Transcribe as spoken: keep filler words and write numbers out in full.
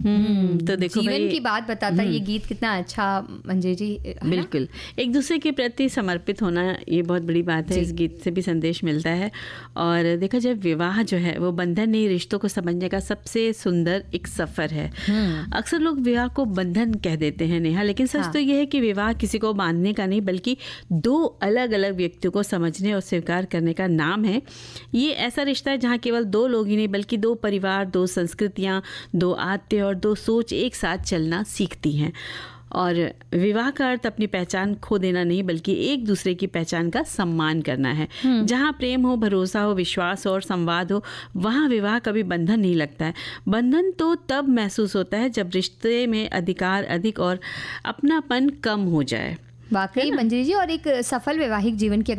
हम्म तो देखो जीवन भाई, की बात बताता है ये गीत, कितना अच्छा मंजरी जी, है ना? बिल्कुल एक दूसरे के प्रति समर्पित होना ये बहुत बड़ी बात है। इस गीत से भी संदेश मिलता है। और देखा जाए विवाह जो है वो बंधन नहीं, रिश्तों को समझने का सबसे सुंदर एक सफर है। अक्सर लोग विवाह को बंधन कह देते हैं नेहा, लेकिन सच हाँ। तो ये है कि विवाह किसी को बांधने का नहीं बल्कि दो अलग अलग व्यक्तियों को समझने और स्वीकार करने का नाम है। ये ऐसा रिश्ता है जहाँ केवल दो लोग ही नहीं बल्कि दो परिवार, दो संस्कृतियाँ, दो आत्य और दो सोच एक साथ चलना सीखती हैं। और विवाह का अर्थ अपनी पहचान खो देना नहीं बल्कि एक दूसरे की पहचान का सम्मान करना है। जहाँ प्रेम हो, भरोसा हो, विश्वास हो और संवाद हो, वहाँ विवाह कभी बंधन नहीं लगता है। बंधन तो तब महसूस होता है जब रिश्ते में अधिकार अधिक और अपनापन कम हो जाए। वाकई मंजरी जी, और एक सफल वैवाहिक जीवन की